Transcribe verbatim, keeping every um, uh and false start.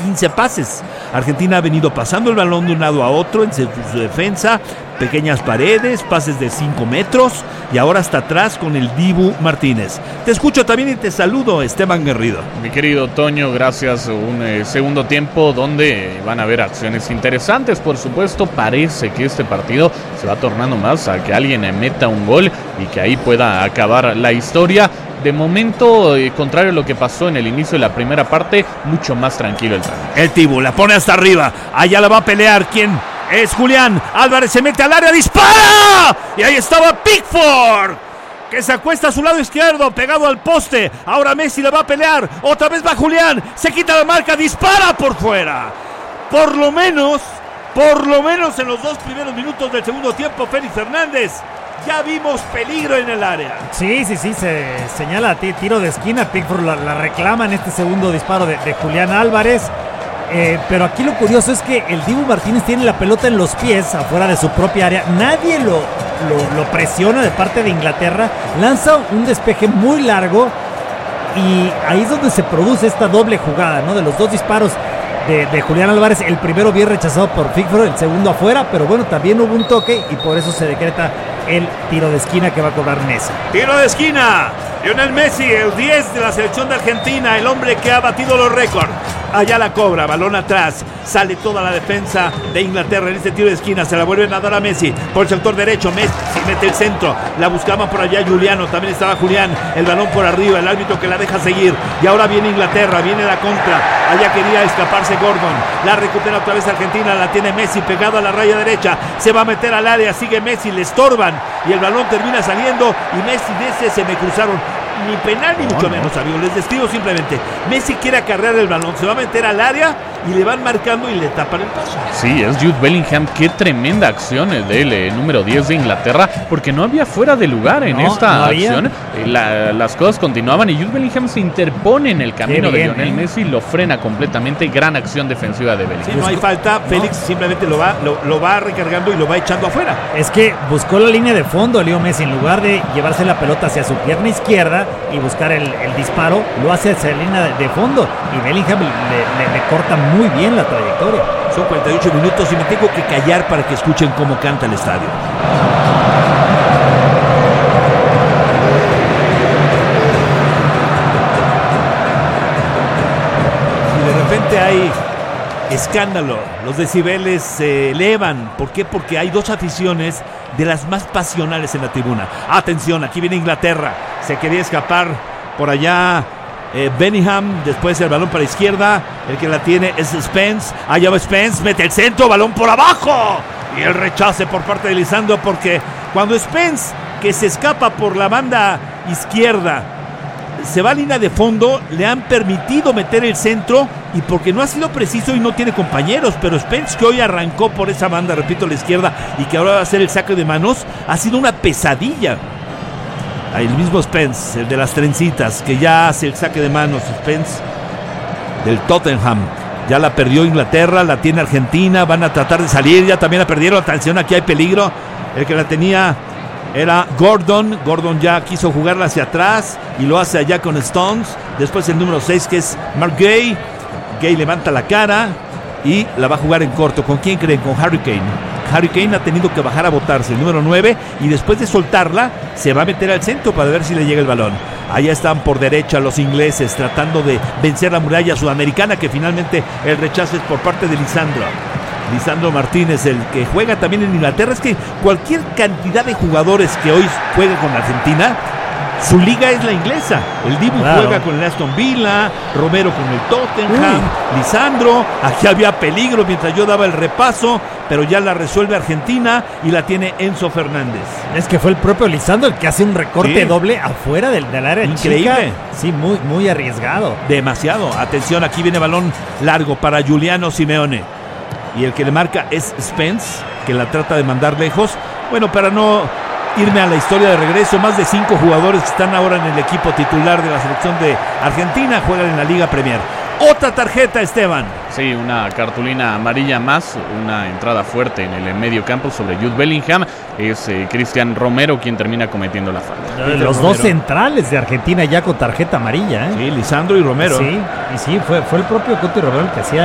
quince pases. Argentina ha venido pasando el balón de un lado a otro en su, su defensa, pequeñas paredes, pases de cinco metros y ahora hasta atrás con el Dibu Martínez. Te escucho también y te saludo, Esteban Garrido. Mi querido Toño, gracias. Un eh, segundo tiempo donde van a haber acciones interesantes. Por supuesto, parece que este partido se va tornando más a que alguien meta un gol y que ahí pueda acabar la historia. De momento, eh, contrario a lo que pasó en el inicio de la primera parte, mucho más tranquilo el trámite. El Dibu la pone hasta arriba, allá la va a pelear. ¿Quién? Es Julián Álvarez, se mete al área, dispara. Y ahí estaba Pickford, que se acuesta a su lado izquierdo, pegado al poste. Ahora Messi la va a pelear, otra vez va Julián, se quita la marca, dispara por fuera. Por lo menos, por lo menos en los dos primeros minutos del segundo tiempo, Félix Fernández, ya vimos peligro en el área. Sí, sí, sí, se señala t- tiro de esquina. Pickford la, la reclama en este segundo disparo de, de Julián Álvarez. Eh, pero aquí lo curioso es que el Dibu Martínez tiene la pelota en los pies, afuera de su propia área. Nadie lo, lo, lo presiona de parte de Inglaterra. Lanza un despeje muy largo y ahí es donde se produce esta doble jugada, ¿no? De los dos disparos de, de Julián Álvarez. El primero bien rechazado por Pickford, el segundo afuera, pero bueno, también hubo un toque y por eso se decreta el tiro de esquina que va a cobrar Messi. Tiro de esquina, Lionel Messi, el diez de la selección de Argentina, el hombre que ha batido los récords. Allá la cobra, balón atrás, sale toda la defensa de Inglaterra en este tiro de esquina, se la vuelven a dar a Messi, por el sector derecho, Messi mete el centro, la buscaba por allá Juliano, también estaba Julián, el balón por arriba, el árbitro que la deja seguir, y ahora viene Inglaterra, viene la contra, allá quería escaparse Gordon, la recupera otra vez Argentina, la tiene Messi pegado a la raya derecha, se va a meter al área, sigue Messi, le estorban, y el balón termina saliendo, y Messi dice, se me cruzaron. Ni penal ni mucho menos, amigos. Les describo simplemente. Messi quiere acarrear el balón, se va a meter al área y le van marcando y le tapan el paso. Sí, es Jude Bellingham. Qué tremenda acción el del eh, número diez de Inglaterra, porque no había fuera de lugar en no, esta no acción. Eh, la, las cosas continuaban y Jude Bellingham se interpone en el camino bien, de Lionel eh. Messi, lo frena completamente. Gran acción defensiva de Bellingham. Sí, no hay falta. Félix no. simplemente lo va, lo, lo va recargando y lo va echando afuera. Es que buscó la línea de fondo Leo Messi, en lugar de llevarse la pelota hacia su pierna izquierda y buscar el, el disparo, lo hace hacia la línea de, de fondo y Bellingham le, le, le corta muy bien la trayectoria. Son cuarenta y ocho minutos y me tengo que callar para que escuchen cómo canta el estadio. Y de repente hay escándalo, los decibeles se elevan. ¿Por qué? Porque hay dos aficiones de las más pasionales en la tribuna. Atención, aquí viene Inglaterra, se quería escapar por allá eh, Bellingham, después el balón para la izquierda, el que la tiene es Spence, allá va Spence, mete el centro, balón por abajo y el rechace por parte de Lisandro, porque cuando Spence, que se escapa por la banda izquierda, se va a línea de fondo, le han permitido meter el centro y porque no ha sido preciso y no tiene compañeros, pero Spence, que hoy arrancó por esa banda, repito, a la izquierda, y que ahora va a hacer el saque de manos, ha sido una pesadilla. El mismo Spence, el de las trencitas, que ya hace el saque de manos, Spence del Tottenham. Ya la perdió Inglaterra, la tiene Argentina, van a tratar de salir, ya también la perdieron, atención, aquí hay peligro. El que la tenía era Gordon, Gordon ya quiso jugarla hacia atrás y lo hace allá con Stones. Después el número seis, que es Mark Gay. Gay levanta la cara y la va a jugar en corto. ¿Con quién creen? Con Harry Kane. Harry Kane ha tenido que bajar a botarse, el número nueve, y después de soltarla se va a meter al centro para ver si le llega el balón. Allá están por derecha los ingleses tratando de vencer la muralla sudamericana, que finalmente el rechazo es por parte de Lisandro. Lisandro Martínez, el que juega también en Inglaterra. Es que cualquier cantidad de jugadores que hoy juegan con Argentina, su liga es la inglesa. El Dibu claro. juega con el Aston Villa, Romero con el Tottenham, Uy. Lisandro, aquí había peligro mientras yo daba el repaso, pero ya la resuelve Argentina y la tiene Enzo Fernández. Es que fue el propio Lisandro el que hace un recorte sí. doble afuera del, del área increíble. Chica. Sí, muy, muy arriesgado. Demasiado. Atención, aquí viene balón largo para Giuliano Simeone. Y el que le marca es Spence, que la trata de mandar lejos. Bueno, para no irme a la historia de regreso, más de cinco jugadores que están ahora en el equipo titular de la selección de Argentina juegan en la Liga Premier. Otra tarjeta, Esteban. Sí, una cartulina amarilla más, una entrada fuerte en el medio campo sobre Jude Bellingham. Es eh, Cristian Romero quien termina cometiendo la falta. Los dos centrales de Argentina ya con tarjeta amarilla, ¿eh? Sí, Lisandro y Romero. Sí, y sí, fue, fue el propio Coti Romero el que hacía